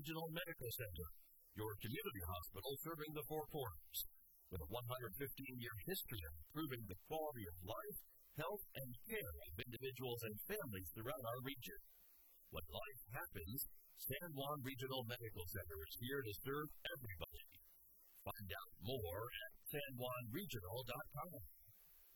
Regional Medical Center, your community hospital serving the Four Corners. With a 115-year history of improving the quality of life, health, and care of individuals and families throughout our region. When life happens, San Juan Regional Medical Center is here to serve everybody. Find out more at sanjuanregional.com.